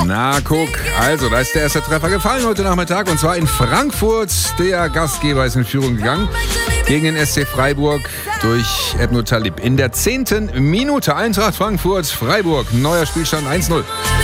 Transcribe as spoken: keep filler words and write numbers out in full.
Na, guck. Also, da ist der erste Treffer gefallen heute Nachmittag. Und zwar in Frankfurt. Der Gastgeber ist in Führung gegangen gegen den S C Freiburg durch Ebno Talib. In der zehnten Minute Eintracht Frankfurt, Freiburg. Neuer Spielstand eins null.